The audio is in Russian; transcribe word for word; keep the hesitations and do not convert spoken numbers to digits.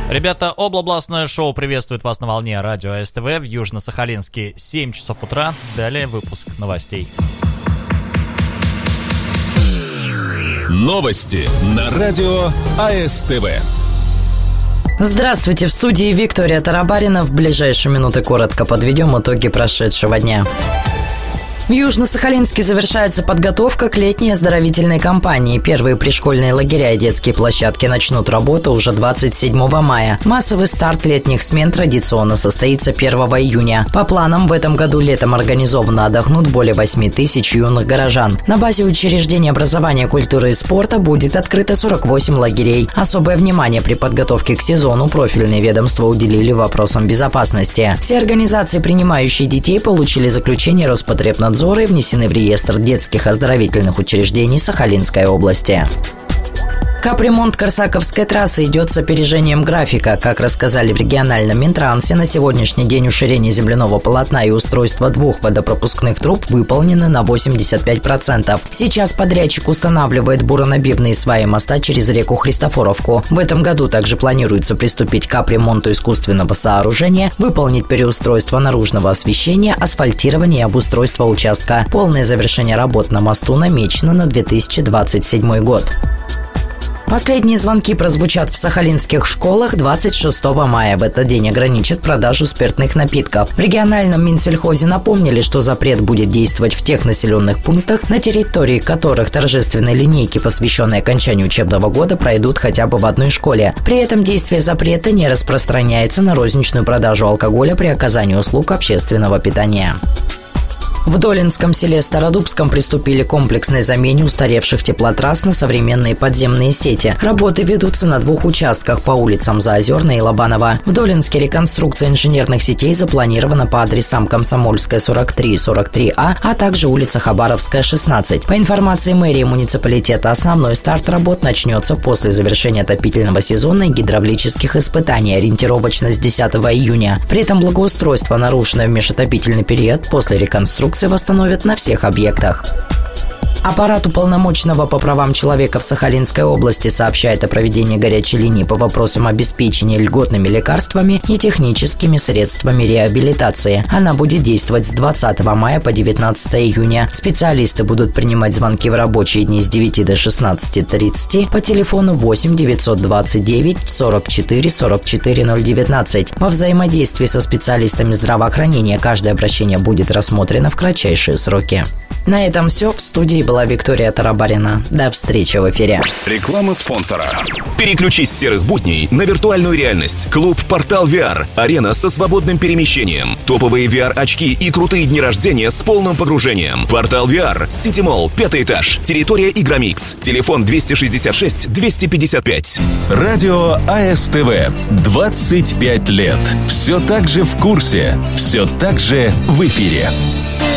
Ребята, облабластное шоу приветствует вас на волне радио АСТВ в Южно-Сахалинске, семь часов утра. Далее выпуск новостей. Новости на радио АСТВ. Здравствуйте, в студии Виктория Тарабарина. В ближайшие минуты коротко подведем итоги прошедшего дня. В Южно-Сахалинске завершается подготовка к летней оздоровительной кампании. Первые пришкольные лагеря и детские площадки начнут работу уже двадцать седьмого мая. Массовый старт летних смен традиционно состоится первого июня. По планам, в этом году летом организованно отдохнут более восемь тысяч юных горожан. На базе учреждений образования, культуры и спорта будет открыто сорок восемь лагерей. Особое внимание при подготовке к сезону профильные ведомства уделили вопросам безопасности. Все организации, принимающие детей, получили заключение Роспотребнадзора и внесены в реестр детских оздоровительных учреждений Сахалинской области. Капремонт Корсаковской трассы идет с опережением графика. Как рассказали в региональном Минтрансе, на сегодняшний день уширение земляного полотна и устройство двух водопропускных труб выполнены на восемьдесят пять процентов. Сейчас подрядчик устанавливает буронабивные сваи моста через реку Христофоровку. В этом году также планируется приступить к капремонту искусственного сооружения, выполнить переустройство наружного освещения, асфальтирование и обустройство участка. Полное завершение работ на мосту намечено на две тысячи двадцать седьмой год. Последние звонки прозвучат в сахалинских школах двадцать шестого мая. В этот день ограничат продажу спиртных напитков. В региональном Минсельхозе напомнили, что запрет будет действовать в тех населенных пунктах, на территории которых торжественные линейки, посвященные окончанию учебного года, пройдут хотя бы в одной школе. При этом действие запрета не распространяется на розничную продажу алкоголя при оказании услуг общественного питания. В Долинском селе Стародубском приступили к комплексной замене устаревших теплотрасс на современные подземные сети. Работы ведутся на двух участках по улицам Заозерной и Лобанова. В Долинске реконструкция инженерных сетей запланирована по адресам Комсомольская, сорок три и сорок три А, а также улица Хабаровская, шестнадцать. По информации мэрии муниципалитета, основной старт работ начнется после завершения отопительного сезона и гидравлических испытаний, ориентировочно с десятого июня. При этом благоустройство, нарушенное в межотопительный период, после реконструкции восстановят на всех объектах. Аппарат уполномоченного по правам человека в Сахалинской области сообщает о проведении горячей линии по вопросам обеспечения льготными лекарствами и техническими средствами реабилитации. Она будет действовать с двадцатого мая по девятнадцатого июня. Специалисты будут принимать звонки в рабочие дни с девяти до шестнадцати тридцати по телефону восемь девятьсот двадцать девять сорок четыре сорок четыре ноль девятнадцать. Во взаимодействии со специалистами здравоохранения каждое обращение будет рассмотрено в кратчайшие сроки. На этом все. В студии была Виктория Тарабарина. До встречи в эфире. Реклама спонсора. Переключись с серых будней на виртуальную реальность. Клуб «Портал ви ар». Арена со свободным перемещением. Топовые ви ар-очки и крутые дни рождения с полным погружением. «Портал ви ар», Сити Молл, пятый этаж. Территория Игромикс. Телефон двести шестьдесят шесть двести пятьдесят пять. Радио АСТВ. двадцать пять лет. Все так же в курсе. Все так же в эфире.